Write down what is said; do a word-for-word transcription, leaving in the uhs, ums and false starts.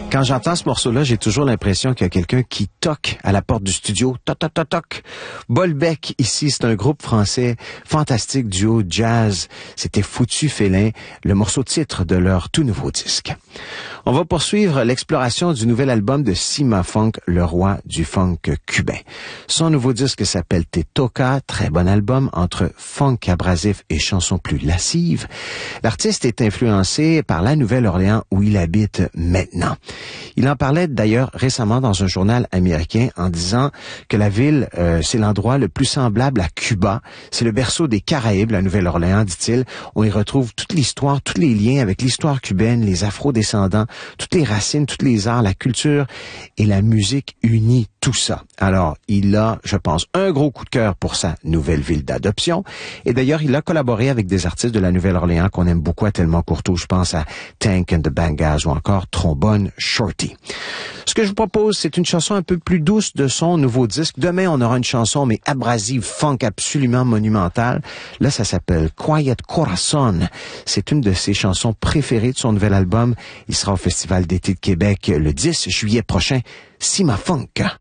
Quand j'entends ce morceau-là, j'ai toujours l'impression qu'il y a quelqu'un qui toque à la porte du studio. Toc, toc, toc, toc. Bolbec, ici, c'est un groupe français fantastique, duo jazz. C'était Foutu Félin, le morceau titre de leur tout nouveau disque. On va poursuivre l'exploration du nouvel album de Cima Funk, le roi du funk cubain. Son nouveau disque s'appelle Te Toca, très bon album entre funk abrasif et chansons plus lascives. L'artiste est influencé par la Nouvelle-Orléans où il habite maintenant. Il en parlait d'ailleurs récemment dans un journal américain en disant que la ville, euh, c'est l'endroit le plus semblable à Cuba. C'est le berceau des Caraïbes, la Nouvelle-Orléans, dit-il. On y retrouve toute l'histoire, tous les liens avec l'histoire cubaine, les afro-descendants, toutes les racines, tous les arts, la culture et la musique unit tout ça. Alors, il a, je pense, un gros coup de cœur pour sa nouvelle ville d'adoption. Et d'ailleurs, il a collaboré avec des artistes de la Nouvelle-Orléans qu'on aime beaucoup à Tellement Courteau. Je pense à Tank and the Bangas ou encore Trombone Shorty. Ce que je vous propose, c'est une chanson un peu plus douce de son nouveau disque. Demain, on aura une chanson, mais abrasive, funk absolument monumentale. Là, ça s'appelle Quiet Corazon. C'est une de ses chansons préférées de son nouvel album. Il sera au Festival d'été de Québec le dix juillet prochain. Cima Funk.